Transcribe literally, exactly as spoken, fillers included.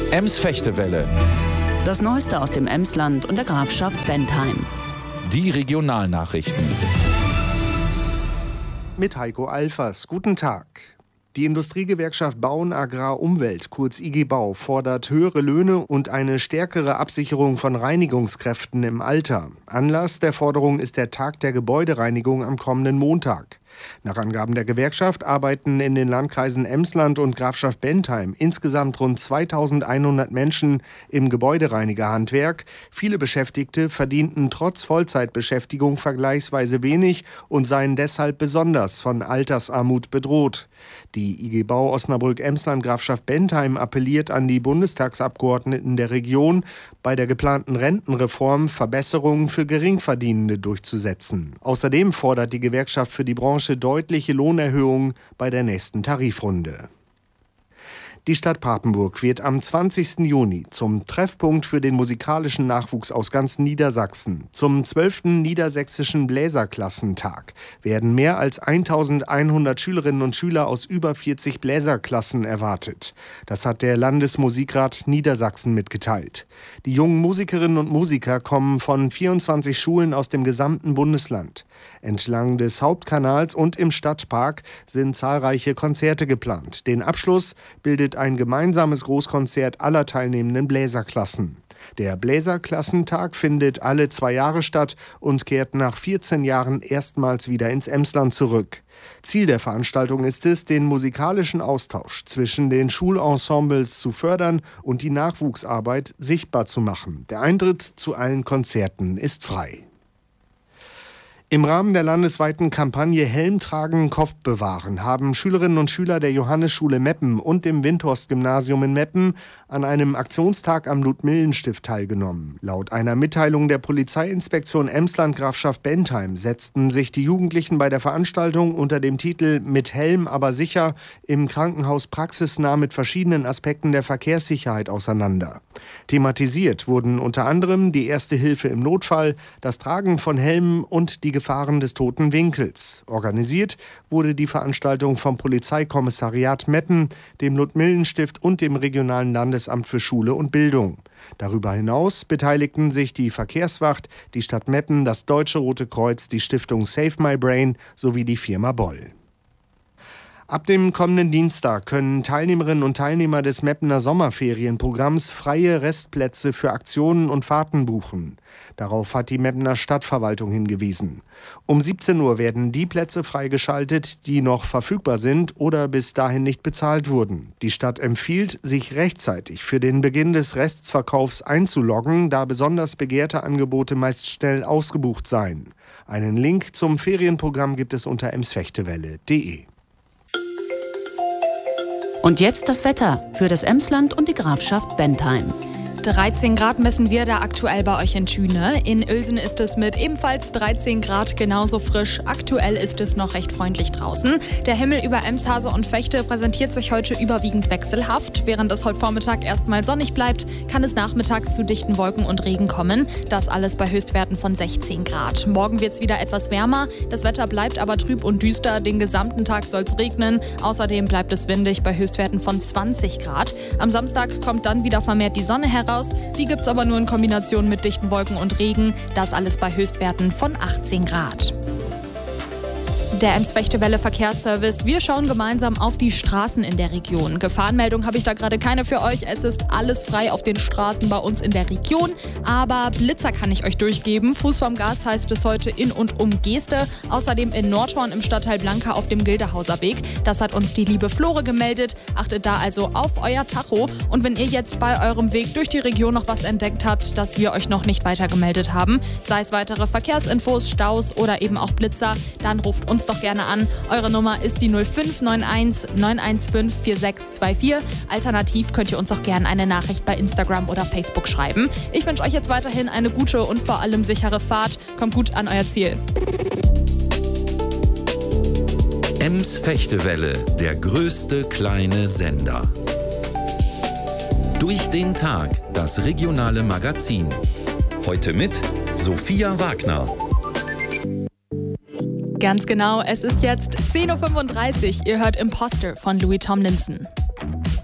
Ems-Fechtewelle. Das Neueste aus dem Emsland und der Grafschaft Bentheim. Die Regionalnachrichten. Mit Heiko Alfers. Guten Tag. Die Industriegewerkschaft Bauen Agrar Umwelt, kurz I G Bau, fordert höhere Löhne und eine stärkere Absicherung von Reinigungskräften im Alter. Anlass der Forderung ist der Tag der Gebäudereinigung am kommenden Montag. Nach Angaben der Gewerkschaft arbeiten in den Landkreisen Emsland und Grafschaft Bentheim insgesamt rund zweitausendeinhundert Menschen im Gebäudereinigerhandwerk. Viele Beschäftigte verdienten trotz Vollzeitbeschäftigung vergleichsweise wenig und seien deshalb besonders von Altersarmut bedroht. Die I G Bau Osnabrück-Emsland Grafschaft Bentheim appelliert an die Bundestagsabgeordneten der Region, bei der geplanten Rentenreform Verbesserungen für Geringverdienende durchzusetzen. Außerdem fordert die Gewerkschaft für die Branche deutliche Lohnerhöhungen bei der nächsten Tarifrunde. Die Stadt Papenburg wird am zwanzigsten Juni zum Treffpunkt für den musikalischen Nachwuchs aus ganz Niedersachsen. Zum zwölften Niedersächsischen Bläserklassentag werden mehr als eintausendeinhundert Schülerinnen und Schüler aus über vierzig Bläserklassen erwartet. Das hat der Landesmusikrat Niedersachsen mitgeteilt. Die jungen Musikerinnen und Musiker kommen von vierundzwanzig Schulen aus dem gesamten Bundesland. Entlang des Hauptkanals und im Stadtpark sind zahlreiche Konzerte geplant. Den Abschluss bildet ein gemeinsames Großkonzert aller teilnehmenden Bläserklassen. Der Bläserklassentag findet alle zwei Jahre statt und kehrt nach vierzehn Jahren erstmals wieder ins Emsland zurück. Ziel der Veranstaltung ist es, den musikalischen Austausch zwischen den Schulensembles zu fördern und die Nachwuchsarbeit sichtbar zu machen. Der Eintritt zu allen Konzerten ist frei. Im Rahmen der landesweiten Kampagne Helm tragen, Kopf bewahren haben Schülerinnen und Schüler der Johannesschule Meppen und dem Windhorst-Gymnasium in Meppen an einem Aktionstag am Ludmillenstift teilgenommen. Laut einer Mitteilung der Polizeiinspektion Emsland Grafschaft Bentheim setzten sich die Jugendlichen bei der Veranstaltung unter dem Titel Mit Helm, aber sicher im Krankenhaus praxisnah mit verschiedenen Aspekten der Verkehrssicherheit auseinander. Thematisiert wurden unter anderem die Erste Hilfe im Notfall, das Tragen von Helmen und die Gefahren des toten Winkels. Organisiert wurde die Veranstaltung vom Polizeikommissariat Meppen, dem Ludmillenstift und dem regionalen Landesamt für Schule und Bildung. Darüber hinaus beteiligten sich die Verkehrswacht, die Stadt Meppen, das Deutsche Rote Kreuz, die Stiftung Save My Brain sowie die Firma Boll. Ab dem kommenden Dienstag können Teilnehmerinnen und Teilnehmer des Meppener Sommerferienprogramms freie Restplätze für Aktionen und Fahrten buchen. Darauf hat die Meppener Stadtverwaltung hingewiesen. Um siebzehn Uhr werden die Plätze freigeschaltet, die noch verfügbar sind oder bis dahin nicht bezahlt wurden. Die Stadt empfiehlt, sich rechtzeitig für den Beginn des Restverkaufs einzuloggen, da besonders begehrte Angebote meist schnell ausgebucht seien. Einen Link zum Ferienprogramm gibt es unter emsfechtewelle punkt de. Und jetzt das Wetter für das Emsland und die Grafschaft Bentheim. dreizehn Grad messen wir da aktuell bei euch in Thüne. In Uelsen ist es mit ebenfalls dreizehn Grad genauso frisch. Aktuell ist es noch recht freundlich draußen. Der Himmel über Emshase und Vechte präsentiert sich heute überwiegend wechselhaft. Während es heute Vormittag erstmal sonnig bleibt, kann es nachmittags zu dichten Wolken und Regen kommen. Das alles bei Höchstwerten von sechzehn Grad. Morgen wird es wieder etwas wärmer. Das Wetter bleibt aber trüb und düster. Den gesamten Tag soll es regnen. Außerdem bleibt es windig bei Höchstwerten von zwanzig Grad. Am Samstag kommt dann wieder vermehrt die Sonne heraus. Die gibt es aber nur in Kombination mit dichten Wolken und Regen. Das alles bei Höchstwerten von achtzehn Grad. Der Ems-Fechtewelle Verkehrsservice. Wir schauen gemeinsam auf die Straßen in der Region. Gefahrenmeldung habe ich da gerade keine für euch. Es ist alles frei auf den Straßen bei uns in der Region. Aber Blitzer kann ich euch durchgeben. Fuß vom Gas heißt es heute in und um Geeste. Außerdem in Nordhorn im Stadtteil Blanka auf dem Gildehauser Weg. Das hat uns die liebe Flore gemeldet. Achtet da also auf euer Tacho. Und wenn ihr jetzt bei eurem Weg durch die Region noch was entdeckt habt, das wir euch noch nicht weitergemeldet haben, sei es weitere Verkehrsinfos, Staus oder eben auch Blitzer, dann ruft uns doch gerne an. Eure Nummer ist die null fünf neun eins neun eins fünf vier sechs zwei vier. Alternativ könnt ihr uns auch gerne eine Nachricht bei Instagram oder Facebook schreiben. Ich wünsche euch jetzt weiterhin eine gute und vor allem sichere Fahrt. Kommt gut an euer Ziel. Ems-Fechtewelle, der größte kleine Sender. Durch den Tag, das regionale Magazin. Heute mit Sophia Wagner. Ganz genau, es ist jetzt zehn Uhr fünfunddreißig. Ihr hört Imposter von Louis Tomlinson.